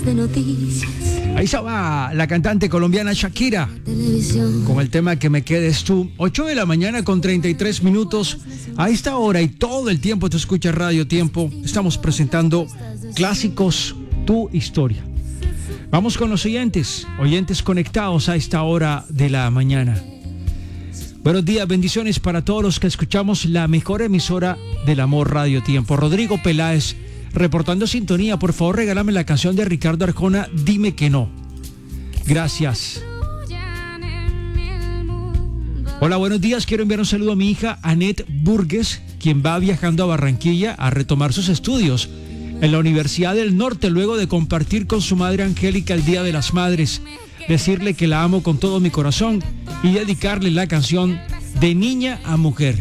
de noticias. Ahí estaba la cantante colombiana Shakira con el tema Que me quedes tú. 8 de la mañana con 33 minutos. A esta hora y todo el tiempo te escuchas Radio Tiempo. Estamos presentando clásicos, tu historia. Vamos con los oyentes conectados a esta hora de la mañana. Buenos días, bendiciones para todos los que escuchamos la mejor emisora del amor, Radio Tiempo. Rodrigo Peláez, reportando sintonía. Por favor, regálame la canción de Ricardo Arjona, Dime que no. Gracias. Hola, buenos días. Quiero enviar un saludo a mi hija Annette Burgues, quien va viajando a Barranquilla a retomar sus estudios en la Universidad del Norte, luego de compartir con su madre Angélica el Día de las Madres. Decirle que la amo con todo mi corazón y dedicarle la canción De Niña a Mujer.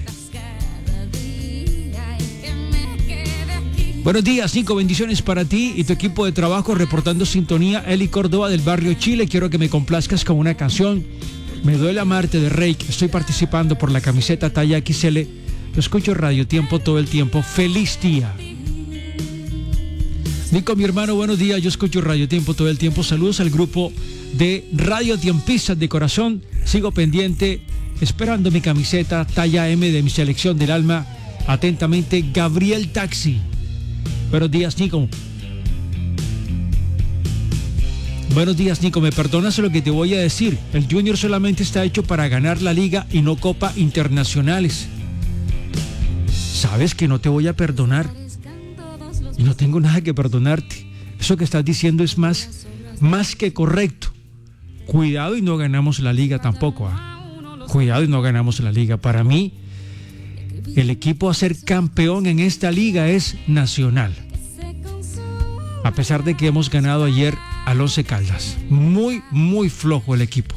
Buenos días, Nico, bendiciones para ti y tu equipo de trabajo, reportando sintonía. Eli Córdoba del barrio Chile, quiero que me complazcas con una canción. Me duele amarte de Reik. Estoy participando por la camiseta talla XL. Yo escucho Radio Tiempo todo el tiempo. ¡Feliz día! Nico, mi hermano, buenos días. Yo escucho Radio Tiempo todo el tiempo. Saludos al grupo de Radio Tiempistas de corazón. Sigo pendiente, esperando mi camiseta talla M de mi selección del alma. Atentamente, Gabriel Taxi. Buenos días, Nico. Buenos días, Nico. ¿Me perdonas lo que te voy a decir? El Junior solamente está hecho para ganar la liga y no Copa Internacionales. ¿Sabes que no te voy a perdonar? Y no tengo nada que perdonarte. Eso que estás diciendo es más que correcto. Cuidado y no ganamos la liga tampoco. Cuidado y no ganamos la liga. Para mí, el equipo a ser campeón en esta liga es Nacional. A pesar de que hemos ganado ayer al Once Caldas. Muy, muy flojo el equipo.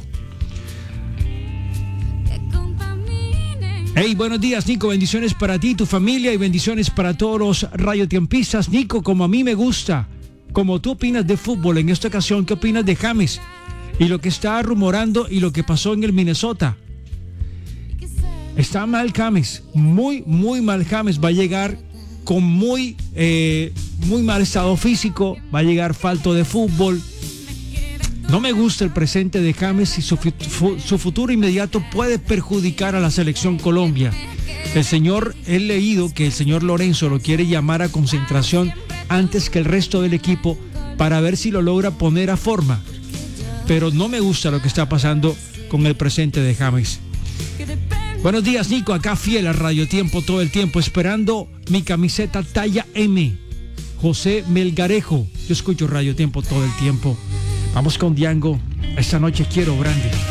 Hey, buenos días, Nico. Bendiciones para ti, tu familia, y bendiciones para todos los radiotiempistas. Nico, como a mí me gusta, como tú opinas de fútbol en esta ocasión, ¿qué opinas de James? Y lo que está rumorando y lo que pasó en el Minnesota. Está mal James, muy, muy mal James. Va a llegar con muy mal estado físico, va a llegar falto de fútbol. No me gusta el presente de James y su futuro inmediato puede perjudicar a la selección Colombia. He leído que el señor Lorenzo lo quiere llamar a concentración antes que el resto del equipo para ver si lo logra poner a forma. Pero no me gusta lo que está pasando con el presente de James. Buenos días, Nico, acá fiel a Radio Tiempo todo el tiempo, esperando mi camiseta talla M. José Melgarejo, yo escucho Radio Tiempo todo el tiempo. Vamos con Diango, esta noche quiero grande.